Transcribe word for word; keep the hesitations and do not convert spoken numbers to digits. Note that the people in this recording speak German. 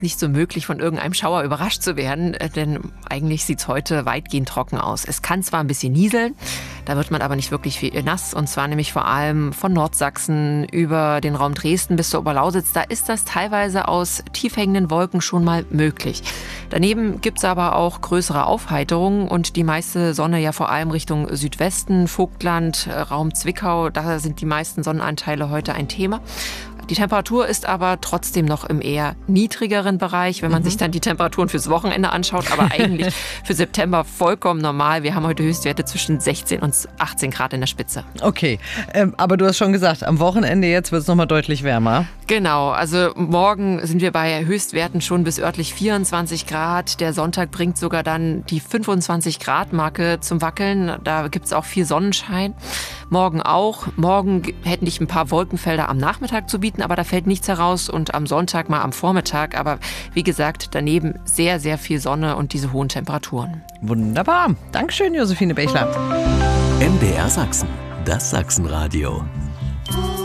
nicht so möglich, von irgendeinem Schauer überrascht zu werden, denn eigentlich sieht es heute weitgehend trocken aus. Es kann zwar ein bisschen nieseln, da wird man aber nicht wirklich viel nass, und zwar nämlich vor allem von Nordsachsen über den Raum Dresden bis zur Oberlausitz. Da ist das teilweise aus tief hängenden Wolken schon mal möglich. Daneben gibt es aber auch größere Aufheiterungen und die meiste Sonne ja vor allem Richtung Südwesten, Vogtland, Raum Zwickau. Da sind die meisten Sonnenanteile heute ein Thema. Die Temperatur ist aber trotzdem noch im eher niedrigeren Bereich, wenn man mhm. sich dann die Temperaturen fürs Wochenende anschaut. Aber eigentlich für September vollkommen normal. Wir haben heute Höchstwerte zwischen sechzehn und achtzehn Grad in der Spitze. Okay, ähm, aber du hast schon gesagt, am Wochenende jetzt wird es nochmal deutlich wärmer. Genau, also morgen sind wir bei Höchstwerten schon bis örtlich vierundzwanzig Grad. Der Sonntag bringt sogar dann die fünfundzwanzig Grad Marke zum Wackeln. Da gibt es auch viel Sonnenschein. Morgen auch. Morgen hätten dich ein paar Wolkenfelder am Nachmittag zu bieten, aber da fällt nichts heraus, und am Sonntag mal am Vormittag. Aber wie gesagt, daneben sehr, sehr viel Sonne und diese hohen Temperaturen. Wunderbar. Dankeschön, Josephine Bechler. M D R Sachsen, das Sachsenradio.